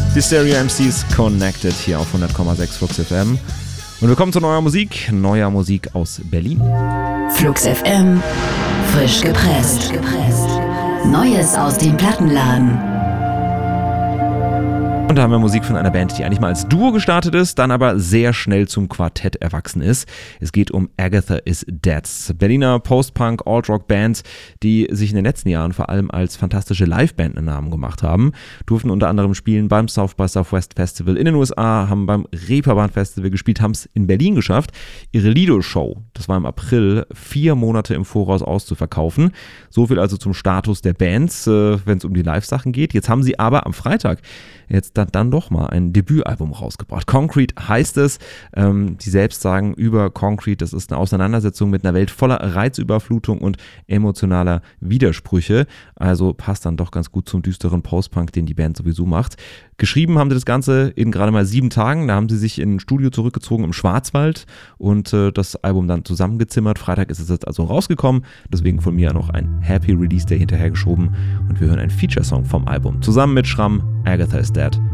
Die Stereo MCs Connected hier auf 100,6 Flux FM. Und wir kommen zu neuer Musik aus Berlin. Flux FM, frisch gepresst. Neues aus dem Plattenladen. Und da haben wir Musik von einer Band, die eigentlich mal als Duo gestartet ist, dann aber sehr schnell zum Quartett erwachsen ist. Es geht um Agatha is Dead. Berliner Post-Punk, Alt-Rock-Bands, die sich in den letzten Jahren vor allem als fantastische Liveband einen Namen gemacht haben, durften unter anderem spielen beim South by Southwest Festival in den USA, haben beim Reeperbahn Festival gespielt, haben es in Berlin geschafft, ihre Lido-Show, das war im April, 4 Monate im Voraus auszuverkaufen. So viel also zum Status der Bands, wenn es um die Live-Sachen geht. Jetzt haben sie aber am Freitag dann doch mal ein Debütalbum rausgebracht. Concrete heißt es. Die selbst sagen über Concrete, das ist eine Auseinandersetzung mit einer Welt voller Reizüberflutung und emotionaler Widersprüche. Also passt dann doch ganz gut zum düsteren Post-Punk, den die Band sowieso macht. Geschrieben haben sie das Ganze in gerade mal 7 Tagen. Da haben sie sich in ein Studio zurückgezogen im Schwarzwald und das Album dann zusammengezimmert. Freitag ist es jetzt also rausgekommen. Deswegen von mir noch ein Happy Release Day hinterhergeschoben. Und wir hören einen Feature-Song vom Album. Zusammen mit Schramm, Agatha is Dead.